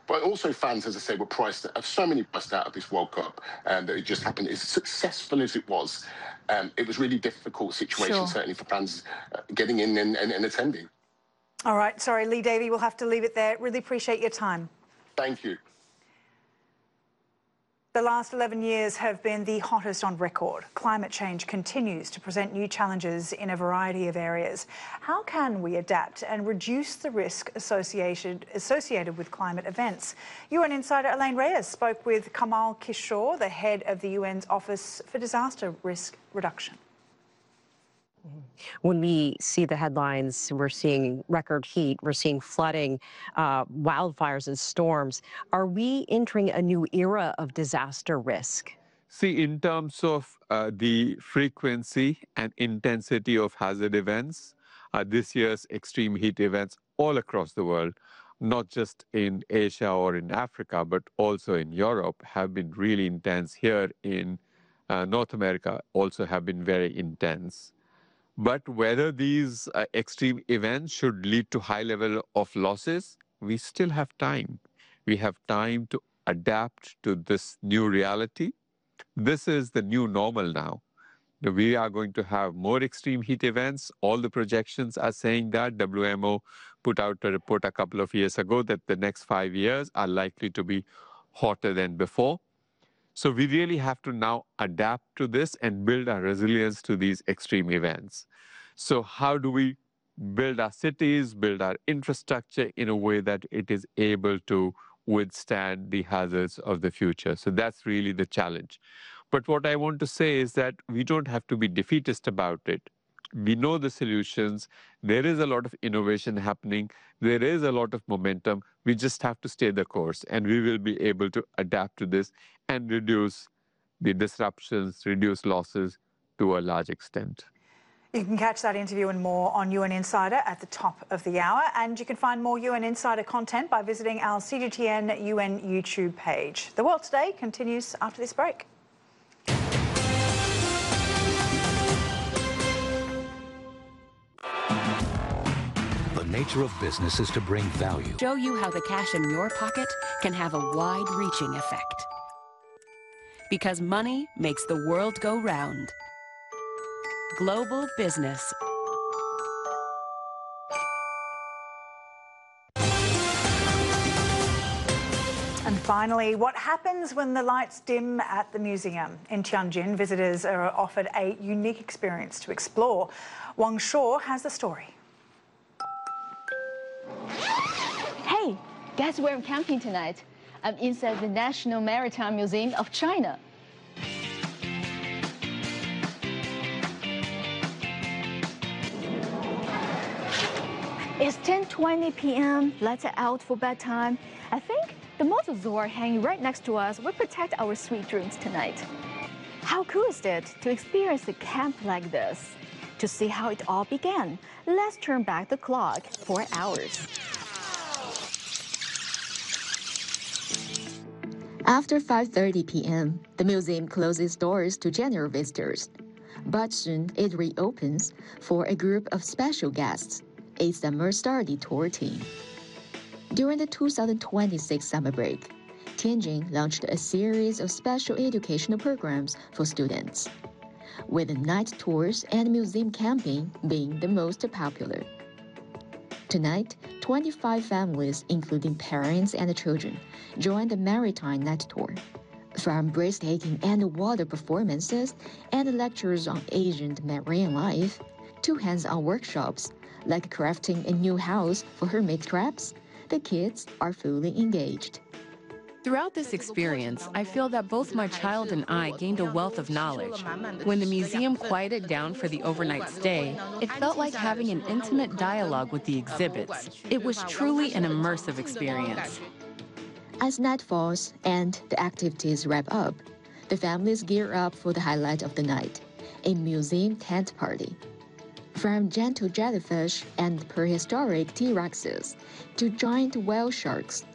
But also fans, as I say, were so many priced out of this World Cup, and that it just happened. As successful as it was really difficult situation, certainly for fans getting in and attending. All right, sorry, Lee Davey, we'll have to leave it there. Really appreciate your time. Thank you. The last 11 years have been the hottest on record. Climate change continues to present new challenges in a variety of areas. How can we adapt and reduce the risk associated with climate events? UN insider Elaine Reyes spoke with Kamal Kishore, the head of the UN's Office for Disaster Risk Reduction. When we see the headlines, we're seeing record heat, we're seeing flooding, wildfires and storms. Are we entering a new era of disaster risk? See, in terms of the frequency and intensity of hazard events, this year's extreme heat events all across the world, not just in Asia or in Africa, but also in Europe, have been really intense. Here in North America also have been very intense. But whether these extreme events should lead to high level of losses, we still have time. We have time to adapt to this new reality. This is the new normal now. We are going to have more extreme heat events. All the projections are saying that. WMO put out a report a couple of years ago that the next 5 years are likely to be hotter than before. So we really have to now adapt to this and build our resilience to these extreme events. So how do we build our cities, build our infrastructure in a way that it is able to withstand the hazards of the future? So that's really the challenge. But what I want to say is that we don't have to be defeatist about it. We know the solutions. There is a lot of innovation happening. There is a lot of momentum. We just have to stay the course, and we will be able to adapt to this and reduce the disruptions, reduce losses to a large extent. You can catch that interview and more on UN Insider at the top of the hour, and you can find more UN Insider content by visiting our CGTN UN YouTube page. The World Today continues after this break. The nature of business is to bring value. Show you how the cash in your pocket can have a wide-reaching effect. Because money makes the world go round. Global business. And finally, what happens when the lights dim at the museum? In Tianjin, visitors are offered a unique experience to explore. Wang Shuo has the story. Hey, guess where I'm camping tonight? I'm inside the National Maritime Museum of China. It's 10:20 p.m. Let's head out for bedtime. I think the mosasaur hanging right next to us will protect our sweet dreams tonight. How cool is it to experience a camp like this? To see how it all began, let's turn back the clock 4 hours. After 5:30 p.m., the museum closes doors to general visitors. But soon it reopens for a group of special guests, a summer study tour team. During the 2026 summer break, Tianjin launched a series of special educational programs for students, with night tours and museum camping being the most popular. Tonight, 25 families, including parents and children, joined the Maritime Night Tour. From breathtaking underwater performances and lectures on ancient marine life, to hands-on workshops like crafting a new house for hermit crabs, the kids are fully engaged. Throughout this experience, I feel that both my child and I gained a wealth of knowledge. When the museum quieted down for the overnight stay, it felt like having an intimate dialogue with the exhibits. It was truly an immersive experience. As night falls and the activities wrap up, the families gear up for the highlight of the night, a museum tent party. From gentle jellyfish and prehistoric T-Rexes to giant whale sharks,